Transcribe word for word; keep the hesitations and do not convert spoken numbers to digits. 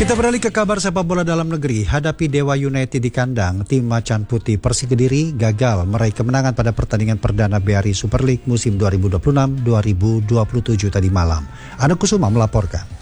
Kita beralih ke kabar sepak bola dalam negeri. Hadapi Dewa United di kandang, tim Macan Putih Persik Kediri gagal meraih kemenangan pada pertandingan perdana B R I Super League musim dua ribu dua puluh enam dua ribu dua puluh tujuh tadi malam. Anak Kusuma melaporkan.